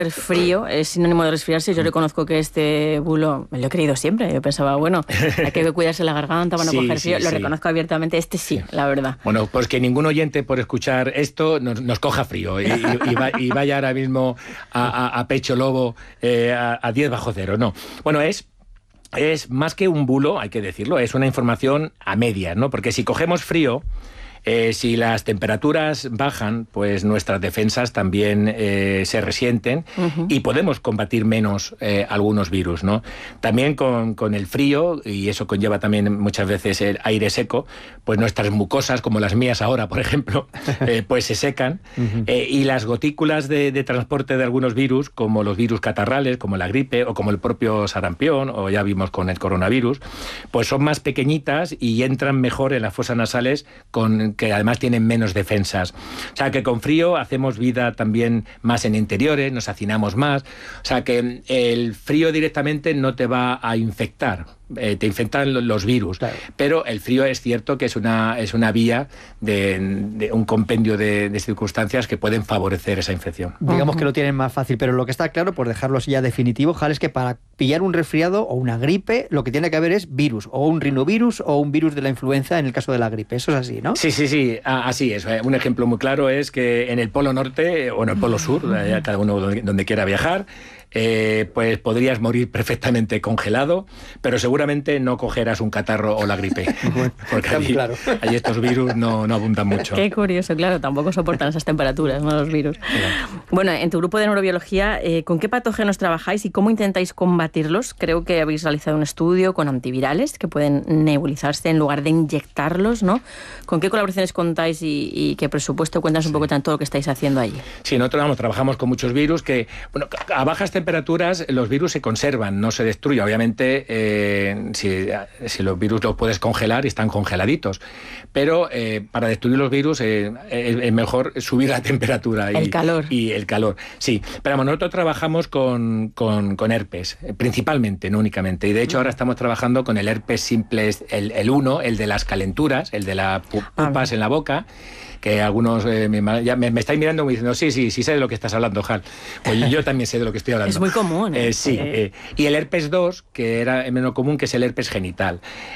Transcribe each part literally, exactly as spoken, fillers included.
frío es sinónimo de resfriarse. Yo reconozco que este bulo me lo he creído siempre. Yo pensaba, bueno, hay que cuidarse la garganta para no sí, coger frío. sí, lo sí. reconozco abiertamente. Este sí, sí, la verdad. Bueno, pues que ningún oyente por escuchar esto nos, nos coja frío y, y, y, va, y vaya ahora mismo a, a, a pecho lobo eh, a, a diez bajo cero. No. Bueno, es... Es más que un bulo, hay que decirlo, es una información a medias, ¿no? Porque si cogemos frío, eh, si las temperaturas bajan, pues nuestras defensas también eh, se resienten uh-huh. y podemos combatir menos eh, algunos virus, ¿no? También con, con el frío, y eso conlleva también muchas veces el aire seco, pues nuestras mucosas, como las mías ahora, por ejemplo, eh, pues se secan uh-huh. eh, y las gotículas de, de transporte de algunos virus, como los virus catarrales, como la gripe o como el propio sarampión, o ya vimos con el coronavirus, pues son más pequeñitas y entran mejor en las fosas nasales con que además tienen menos defensas. O sea que con frío hacemos vida también más en interiores, nos hacinamos más. O sea que el frío directamente no te va a infectar. Eh, te infectan los virus, claro. Pero el frío es cierto que es una, es una vía de, de un compendio de, de circunstancias que pueden favorecer esa infección. Digamos uh-huh. que lo tienen más fácil, pero lo que está claro, por dejarlo así ya definitivo, Jal, es que para pillar un resfriado o una gripe, lo que tiene que haber es virus, o un rinovirus o un virus de la influenza en el caso de la gripe. Eso es así, ¿no? Sí, sí, sí, así es. Un ejemplo muy claro es que en el Polo Norte o en el Polo Sur, uh-huh. cada uno donde, donde quiera viajar, Eh, pues podrías morir perfectamente congelado, pero seguramente no cogerás un catarro o la gripe, porque allí, claro. allí estos virus no, no abundan mucho. Qué curioso, claro, tampoco soportan esas temperaturas, ¿no? Los virus. Claro. Bueno, en tu grupo de neurobiología, eh, ¿con qué patógenos trabajáis y cómo intentáis combatirlos? Creo que habéis realizado un estudio con antivirales que pueden nebulizarse en lugar de inyectarlos, ¿no? ¿Con qué colaboraciones contáis y, y qué presupuesto? Cuéntanos un sí. poco tanto todo lo que estáis haciendo allí. Sí, nosotros vamos, trabajamos con muchos virus que, bueno, a bajas temperaturas temperaturas los virus se conservan, no se destruyen. Obviamente, eh, si, si los virus los puedes congelar, están congeladitos. Pero eh, para destruir los virus eh, es, es mejor subir la temperatura. El y, calor. Y el calor, sí. Pero bueno, nosotros trabajamos con, con, con herpes, principalmente, no únicamente. Y de hecho, ahora estamos trabajando con el herpes simple, el, el uno, el de las calenturas, el de las pupas ah, en la boca, que algunos eh, me, ya me, me estáis mirando y diciendo, sí, sí, sí sé de lo que estás hablando, Jal. Pues yo también sé de lo que estoy hablando. Es muy común. ¿eh? Eh, sí, eh, y el herpes dos, que era menos común, que es el herpes genital.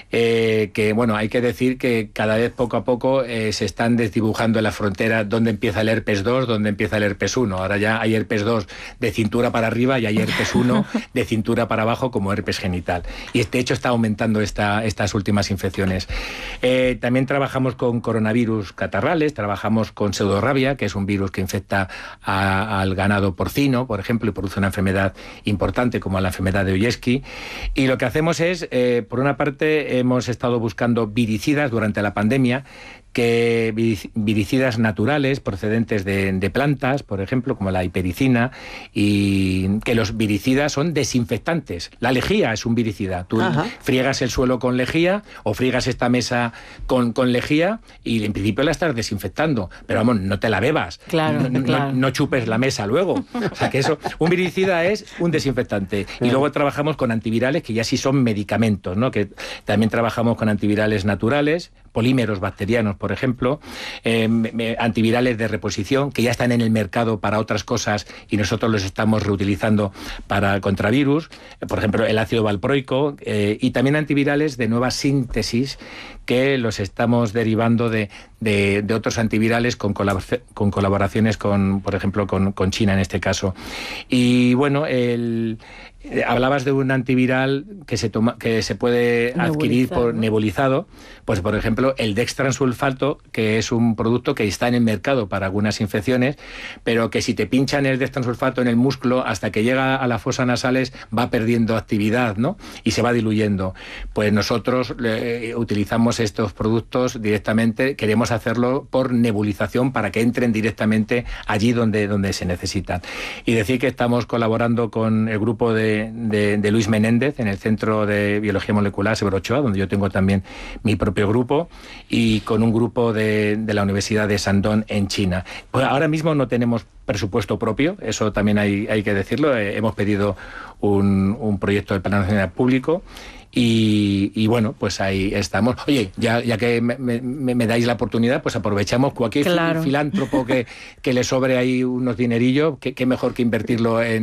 Eh, que, bueno, hay que decir que cada vez poco a poco eh, se están desdibujando en la frontera dónde empieza el herpes dos, dónde empieza el herpes uno. Ahora ya hay herpes dos de cintura para arriba y hay herpes uno de cintura para abajo como herpes genital. Y de hecho está aumentando esta, estas últimas infecciones. Eh, también trabajamos con coronavirus catarrales, trabajamos con pseudorrabia, que es un virus que infecta a, al ganado porcino, por ejemplo, y produce una enfermedad importante como la enfermedad de Oyeski. Y lo que hacemos es, eh, por una parte, hemos estado buscando viricidas durante la pandemia, que viricidas naturales procedentes de, de plantas, por ejemplo, como la hipericina, y que los viricidas son desinfectantes. La lejía es un viricida. Tú Ajá. friegas el suelo con lejía o friegas esta mesa con, con lejía y en principio la estás desinfectando, pero vamos, no te la bebas, claro, no, claro. no, no chupes la mesa luego. O sea que eso, un viricida es un desinfectante. Y luego trabajamos con antivirales que ya sí son medicamentos, ¿no? Que también trabajamos con antivirales naturales, polímeros bacterianos, por ejemplo, eh, antivirales de reposición que ya están en el mercado para otras cosas y nosotros los estamos reutilizando para contra virus, eh, por ejemplo, el ácido valproico, eh, y también antivirales de nueva síntesis que los estamos derivando de, de, de otros antivirales con, colabor- con colaboraciones con, por ejemplo, con, con China en este caso. Y bueno, el... Hablabas de un antiviral que se toma, que se puede adquirir por ¿no? nebulizado, pues por ejemplo el dextransulfato, que es un producto que está en el mercado para algunas infecciones, pero que si te pinchan el dextransulfato en el músculo hasta que llega a las fosas nasales va perdiendo actividad, ¿no? Y se va diluyendo. Pues nosotros eh, utilizamos estos productos directamente, queremos hacerlo por nebulización para que entren directamente allí donde, donde se necesitan. Y decir que estamos colaborando con el grupo de De, de Luis Menéndez en el Centro de Biología Molecular Severo Ochoa, donde yo tengo también mi propio grupo, y con un grupo de, de la Universidad de Shandong en China. Pues ahora mismo no tenemos presupuesto propio, eso también hay, hay que decirlo. Eh, hemos pedido un, un proyecto del Plan Nacional Público y, y bueno, pues ahí estamos. Oye, ya, ya que me, me, me dais la oportunidad, pues aprovechamos cualquier claro. filántropo que, que le sobre ahí unos dinerillos, que, que mejor que invertirlo en